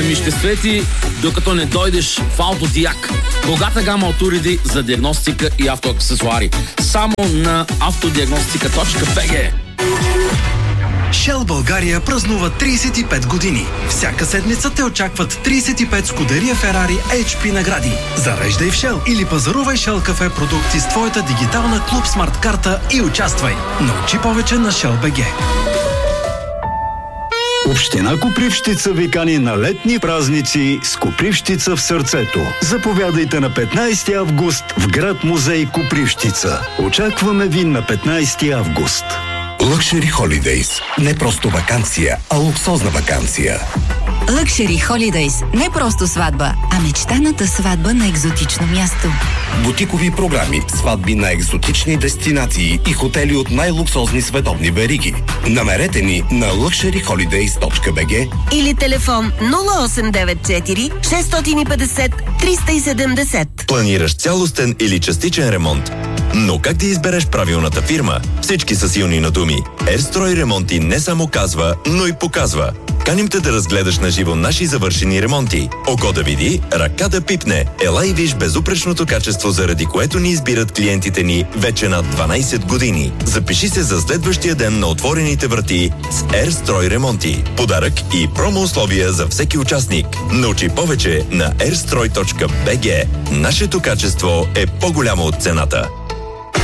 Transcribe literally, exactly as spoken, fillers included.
Ами ще свети, докато не дойдеш в Автодиак. Богата гама от уреди за диагностика и автоаксесуари. Само на автодиагностика точка би джи. Shell България празнува трийсет и пет години. Всяка седмица те очакват трийсет и пет Скудерия Ферари Ейч Пи награди. Зареждай в Shell или пазарувай Shell кафе продукти с твоята дигитална Клуб Смарт карта и участвай. Научи повече на Shell точка би джи. Община Копривщица ви кани на летни празници с Копривщица в сърцето. Заповядайте на петнайсети август в град музей Копривщица. Очакваме ви на петнайсети август. Luxury Holidays. Не просто ваканция, а луксозна ваканция. Luxury Holidays. Не просто сватба, а мечтаната сватба на екзотично място. Бутикови програми, сватби на екзотични дестинации и хотели от най-луксозни световни вериги. Намерете ни на luxury holidays точка би джи или телефон нула осем девет четири шест пет нула триста и седемдесет. Планираш цялостен или частичен ремонт? Но как да избереш правилната фирма? Всички са силни на думи. Ерстрой ремонти не само казва, но и показва. Каним те да разгледаш на живо наши завършени ремонти. Око да види, ръка да пипне. Ела и виж безупречното качество, заради което ни избират клиентите ни вече над дванайсет години. Запиши се за следващия ден на отворените врати с Ерстрой ремонти. Подарък и промо условия за всеки участник. Научи повече на ерстрой точка би джи. Нашето качество е по-голямо от цената.